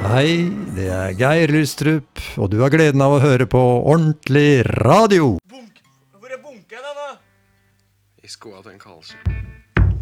Hei, det Geir Lystrup, og du har gleden av å høre på Ordentlig Radio. Hvor bunkeren da? I skoa til en Karlsson.